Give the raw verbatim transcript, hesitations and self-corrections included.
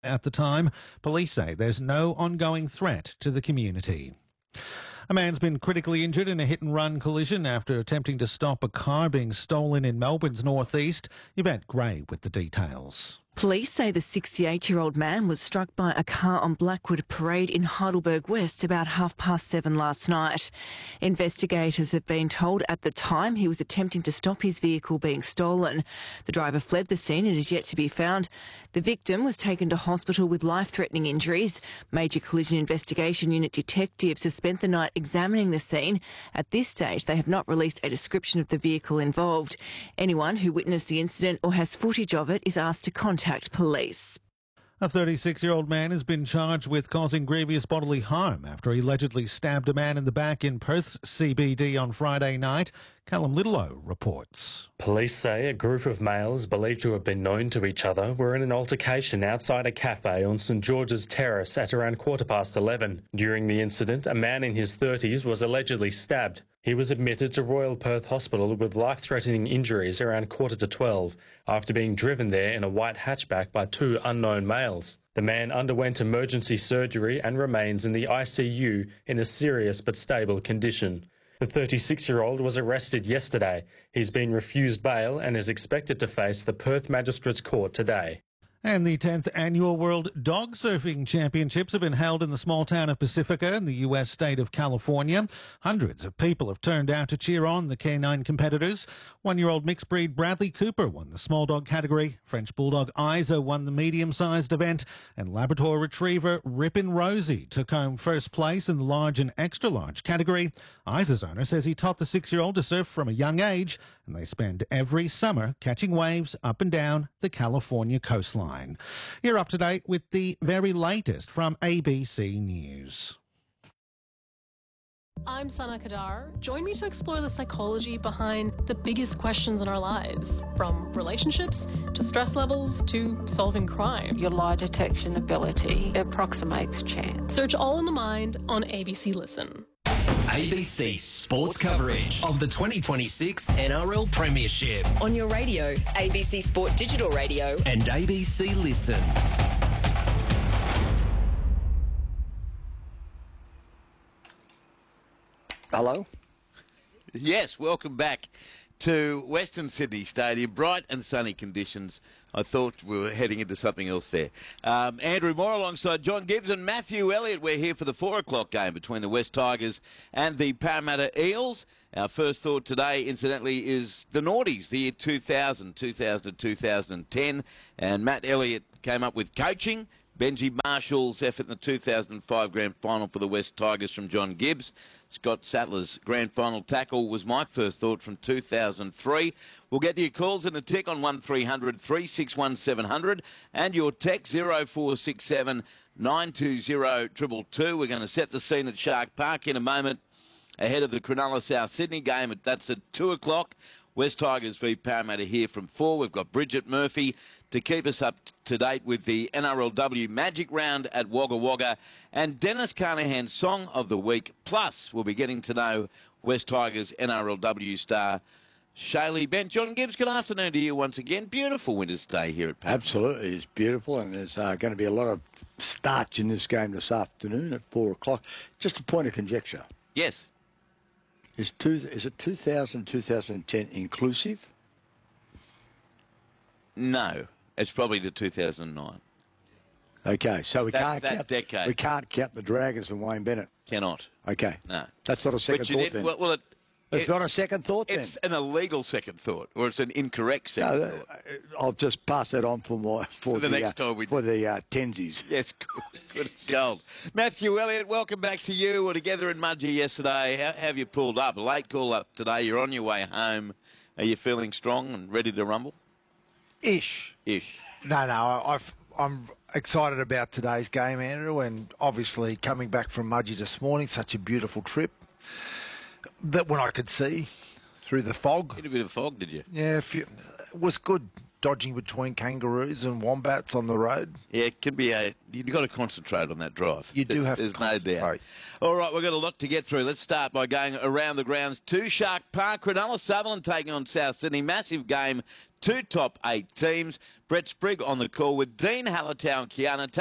at the time. Police say there's no ongoing threat to the community. A man's been critically injured in a hit-and-run collision after attempting to stop a car being stolen in Melbourne's northeast. Yvette Gray with the details. Police say the sixty-eight-year-old man was struck by a car on Blackwood Parade in Heidelberg West about half past seven last night. Investigators have been told at the time he was attempting to stop his vehicle being stolen. The driver fled the scene and is yet to be found. The victim was taken to hospital with life-threatening injuries. Major Collision Investigation Unit detectives have spent the night examining the scene. At this stage, they have not released a description of the vehicle involved. Anyone who witnessed the incident or has footage of it is asked to contact police. A thirty-six-year-old man has been charged with causing grievous bodily harm after he allegedly stabbed a man in the back in Perth's C B D on Friday night. Callum Littlelow reports. Police say a group of males believed to have been known to each other were in an altercation outside a cafe on St George's Terrace at around quarter past eleven. During the incident, a man in his thirties was allegedly stabbed. He was admitted to Royal Perth Hospital with life-threatening injuries around quarter to twelve after being driven there in a white hatchback by two unknown males. The man underwent emergency surgery and remains in the I C U in a serious but stable condition. The thirty-six-year-old was arrested yesterday. He's been refused bail and is expected to face the Perth Magistrates Court today. And the tenth Annual World Dog Surfing Championships have been held in the small town of Pacifica in the U S state of California. Hundreds of people have turned out to cheer on the canine competitors. One-year-old mixed breed Bradley Cooper won the small dog category. French Bulldog Isa won the medium-sized event. And Labrador Retriever Rippin' Rosie took home first place in the large and extra-large category. Isa's owner says he taught the six-year-old to surf from a young age, and they spend every summer catching waves up and down the California coastline. You're up to date with the very latest from A B C News. I'm Sana Kadar. Join me to explore the psychology behind the biggest questions in our lives, from relationships to stress levels to solving crime. Your lie detection ability approximates chance. Search All in the Mind on A B C Listen. A B C Sports coverage of the twenty twenty-six N R L Premiership. On your radio, A B C Sport Digital Radio. And A B C Listen. Hello? Yes, welcome back to Western Sydney Stadium. Bright and sunny conditions. I thought we were heading into something else there. Um, Andrew Moore alongside John Gibbs and Matthew Elliott. We're here for the four o'clock game between the West Tigers and the Parramatta Eels. Our first thought today, incidentally, is the noughties, the year two thousand, two thousand to two thousand ten. And Matt Elliott came up with coaching. Benji Marshall's effort in the two thousand five Grand Final for the West Tigers from John Gibbs. Scott Sattler's Grand Final tackle was my first thought from two thousand three. We'll get to your calls in a tick on one three hundred, three six one, seven hundred and your text zero four six seven, nine two zero, two two two. We're going to set the scene at Shark Park in a moment ahead of the Cronulla South Sydney game. That's at two o'clock. West Tigers v Parramatta here from four. We've got Bridget Murphy to keep us up to date with the N R L W Magic Round at Wagga Wagga and Dennis Carnahan's Song of the Week. Plus, we'll be getting to know West Tigers N R L W star Shaylee Bent. John Gibbs, good afternoon to you once again. Beautiful winter's day here at Parramatta. Absolutely, it's beautiful, and there's uh, going to be a lot of starch in this game this afternoon at four o'clock. Just a point of conjecture. Yes. Is, two, is it two thousand, two thousand ten inclusive? No, it's probably the two thousand nine. Okay, so we that, can't that count decade. We can't count the Dragons and Wayne Bennett. Cannot. Okay. No. That's not a second Richard, thought it, then. Well, well it, it's it, not a second thought then. It's an illegal second thought, or it's an incorrect second no, thought. I'll just pass that on for my for, for the, the next uh, time we for the uh, tensies. Yes, good, good as gold. Matthew Elliott, welcome back to you. We were together in Mudgee yesterday. How, how have you pulled up? A late call up today. You're on your way home. Are you feeling strong and ready to rumble? Ish. Ish. No, no. I've, I'm excited about today's game, Andrew, and obviously coming back from Mudgee this morning, such a beautiful trip that when I could see through the fog. Hit a bit of fog, did you? Yeah, if you, it was good dodging between kangaroos and wombats on the road. Yeah, it can be a. You've got to concentrate on that drive. You do there's, have there's to There's no doubt. All right, we've got a lot to get through. Let's start by going around the grounds to Shark Park. Cronulla Sutherland taking on South Sydney. Massive game. Two top eight teams. Brett Sprigg on the call with Dean Hallertown, Kiana.